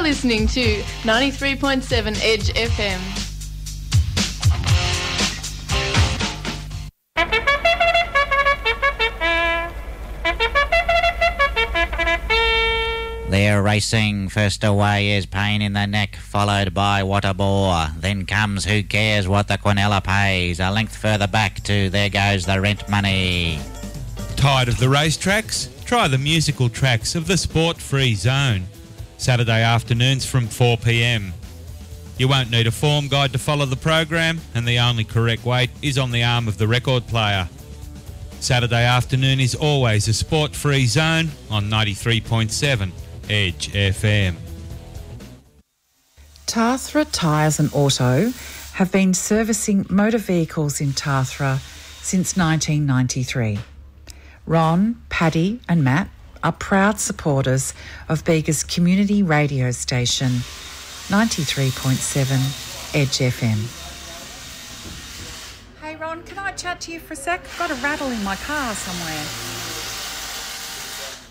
listening to 93.7 Edge FM. They're racing. First away is Pain in the Neck, followed by What a Bore. Then comes Who Cares What the Quinella Pays. A length further back to There Goes the Rent Money. Tired of the racetracks? Try the musical tracks of the Sport-Free Zone. Saturday afternoons from 4 p.m. You won't need a form guide to follow the program, and the only correct weight is on the arm of the record player. Saturday afternoon is always a Sport-Free Zone on 93.7 Edge FM. Tathra Tyres and Auto have been servicing motor vehicles in Tathra since 1993. Ron, Paddy and Matt are proud supporters of Bega's community radio station, 93.7 Edge FM. Hey Ron, can I chat to you for a sec? I've got a rattle in my car somewhere.